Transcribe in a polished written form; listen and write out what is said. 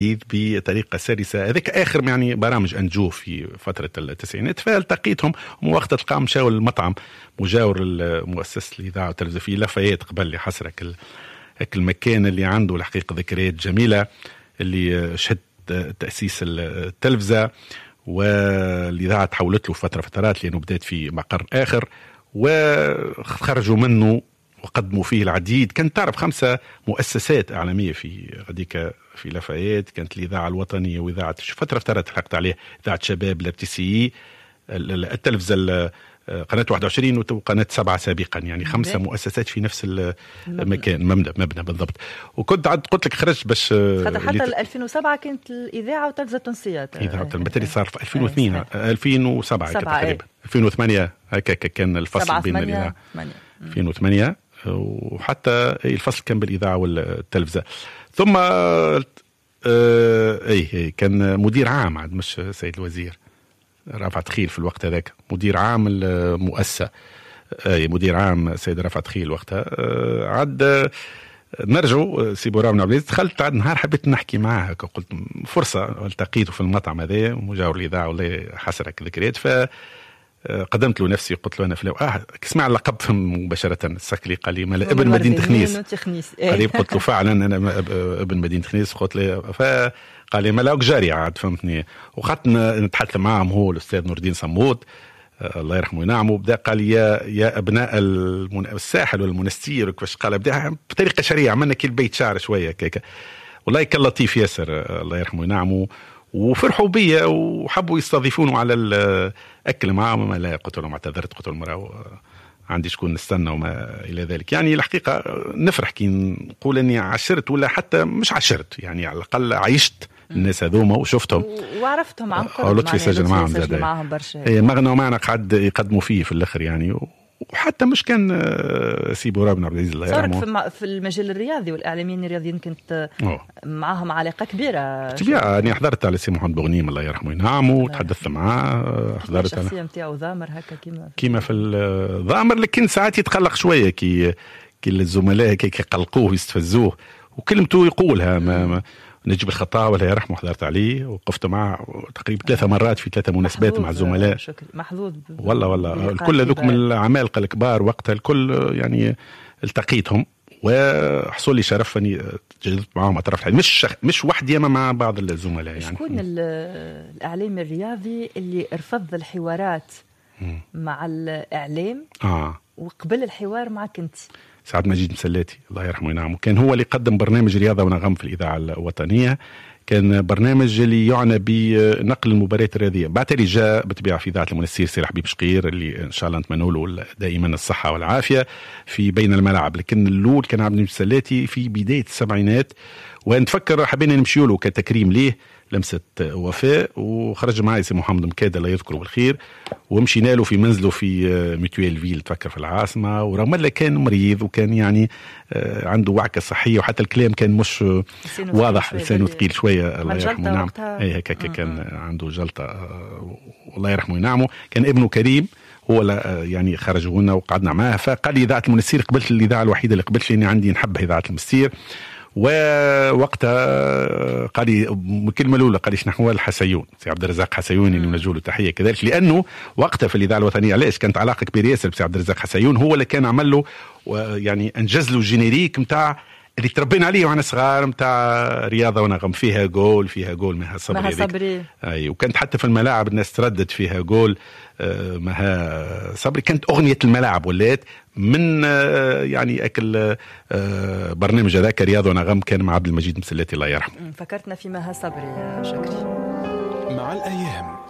بطريقة سلسة. هذيك آخر يعني برامج أنجو في فترة التسعينات، فالتقيتهم وقت تلقى مشاو المطعم مجاور المؤسسة الإذاعة والتلفزيون في لافايت قبل اللي حصرك المكان اللي عنده الحقيقة ذكريات جميلة، اللي شهد تأسيس التلفزة والإذاعة تحولت له فترات لأنه بدأت في مقر آخر وخرجوا منه وقدموا فيه العديد. كانت تعرف 5 مؤسسات إعلامية في غديك في لافايت، كانت الإذاعة الوطنية وإذاعة فترة حلقت عليه إذاعة شباب الابتسي، التلفزة قناة 21 وقناة 7 سابقا، يعني 5 مؤسسات في نفس المكان مبنى بالضبط. وكنت قلت لك خرجت باش حتى 2007 كانت الإذاعة والتلفزة التونسية. إذاعة بالتالي صار في 2002 2007 تقريبا 2008 هكا كان الفصل بين الإذاعة 2008 وحتى الفصل كان بالإذاعة والتلفزة. ثم كان مدير عام عاد مش سيد الوزير رافع تخيل في الوقت هذاك، مدير عام المؤسسة مدير عام سيد رافع تخيل وقتها. عاد نرجو سي بورام بن عبد العزيز، دخلت عاد نهار حبيت نحكي معاه، قلت فرصة التقيته في المطعم هذا مجاور الإذاعة والله حسرك ذكريات، قدمت له نفسي قلت له انا في اسمع اللقب فهم مباشره السكلي قال لي مال ابن مدينه خنيس قلت له فعلا انا ابن مدينه خنيس قلت له فقال لي ملاك جاري عاد فهمتني. وقعدت نتحدث معهم هو الاستاذ نور الدين صمود الله يرحمه وينعمه، بدا قال لي يا ابناء الساحل والمنستير وكيفاش قال بدا بطريقه شريعه عملنا كي البيت شعر شويه كيكا، والله كان لطيف ياسر الله يرحمه وينعمه، وفرحوا بيا وحبوا يستضيفونوا على الأكل معهم. ما لا قلت لهم اعتذرت، قلت لهم عندي شكون نستنى وما إلى ذلك. يعني الحقيقة نفرح كي نقول أني عشرت ولا حتى مش عشرت، يعني على الأقل عيشت الناس هذوما وشفتهم وعرفتهم عن قرب. لطفي سجل معهم برشا مغنى ومعنا قاعد يقدموا فيه في الآخر يعني. وحتى مش كان سي بورام بن عبد العزيز الله يرحمه في المجال الرياضي والإعلاميين الرياضيين كنت معهم علاقة كبيرة يعني حضرت على سي محمد بغنيم الله يرحمه وينعمه وتحدثت معاه، حضرت الشخصية نتاعو ضامر هكا كيما في الضامر، لكن ساعات يتقلق شوية كي الزملاء كي يقلقوه يستفزوه وكلمته يقولها ما نجيب الخطاوة الله يرحمه حضرت عليه وقفت معه تقريبا 3 مرات في 3 مناسبات مع الزملاء. محظوظ والله الكل ذوك من العمالقة الكبار وقتها الكل يعني التقيتهم وحصل لي شرف اني تجدت معهم اعترفت مش وحدي اما مع بعض الزملاء. يعني شكون الاعلام الرياضي اللي رفض الحوارات مع الاعلام وقبل الحوار معك انت؟ سعد مجيد مسلاتي الله يرحمه وينعمه، كان هو اللي قدم برنامج رياضة ونغم في الإذاعة الوطنية، كان برنامج اللي يعنى بنقل المباريات الرياضية. بعد جاء بطبيعة في إذاعة المنستير سي حبيب شقير اللي إن شاء الله نتمنى له دائما الصحة والعافية في بين الملعب، لكن الأول كان عبد المسلاتي في بداية السبعينات، ونتفكر حبينا نمشيوا له كتكريم ليه لمسة وفاء، وخرج معي سي محمد مكادة الله يذكره بالخير، ومشينا له في منزله في ميتويل فيل تفكر في العاصمة، ورغم الله كان مريض وكان يعني عنده وعكة صحية وحتى الكلام كان مش واضح، لسانه ثقيل شوية الله يرحمه وينعمه. هكا كان عنده جلطة والله يرحمه وينعمه. كان ابنه كريم هو يعني خرجوا لنا وقعدنا معاه، فقال لي إذاعة المنستير قبلت الإذاعة الوحيدة اللي قبلت لي عندي نحب إذاعة المنستير. ووقتها قال لي الكلمه الاولى قال لي نحن الحسيون سي عبد الرزاق حسيون اللي نجوا له تحيه كذلك، لانه وقتها في الاذاعه الوطنيه علاش كانت علاقه كبيره ياسر بسي عبد الرزاق حسيون، هو اللي كان عمل له يعني انجز له الجينيريك نتاع اللي تربينا عليه وانا صغار نتاع رياضه ونغم، فيها جول مها صبري اي، وكانت حتى في الملاعب الناس تردد فيها جول مها صبري، كانت اغنيه الملاعب ولات من يعني اكل برنامج هذاك رياضه ونغم كان مع عبد المجيد مسلاتي الله يرحمه. فكرتنا في مها صبري يا شكري. مع الايام